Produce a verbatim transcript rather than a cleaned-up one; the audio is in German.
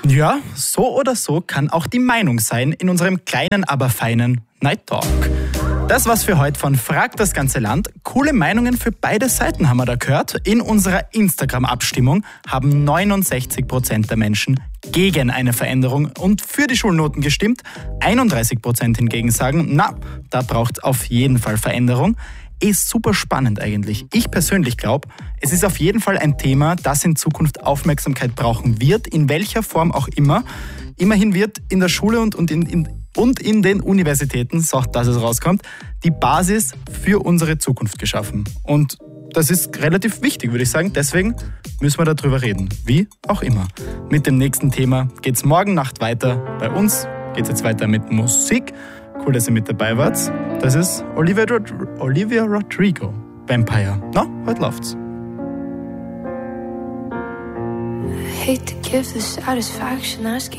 Ja, so oder so kann auch die Meinung sein in unserem kleinen, aber feinen Night Talk. Das war's für heute von Frag das ganze Land. Coole Meinungen für beide Seiten haben wir da gehört. In unserer Instagram-Abstimmung haben neunundsechzig Prozent der Menschen gegen eine Veränderung und für die Schulnoten gestimmt. einunddreißig Prozent hingegen sagen, na, da braucht's auf jeden Fall Veränderung. Ist super spannend eigentlich. Ich persönlich glaube, es ist auf jeden Fall ein Thema, das in Zukunft Aufmerksamkeit brauchen wird, in welcher Form auch immer. Immerhin wird in der Schule und, und, in, in, und in den Universitäten, so dass es rauskommt, die Basis für unsere Zukunft geschaffen. Und das ist relativ wichtig, würde ich sagen. Deswegen müssen wir darüber reden. Wie auch immer. Mit dem nächsten Thema geht es morgen Nacht weiter. Bei uns geht es jetzt weiter mit Musik. Cool, dass ihr mit dabei wart. Das ist Olivia, Rod- Olivia Rodrigo, Vampire. Na, heute läuft's. I hate to give the satisfaction asking